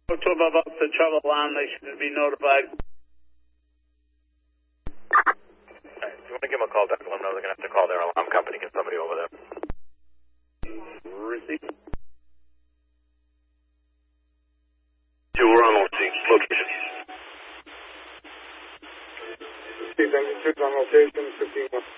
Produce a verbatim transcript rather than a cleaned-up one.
Talk to them about the trouble alarm. They should be notified. Alright, if you want to give them a call, Doctor, let them know they're going to have to call their alarm company, get somebody over there. Receive. Two, we're on location. Steve, engine six on location, fifteen one.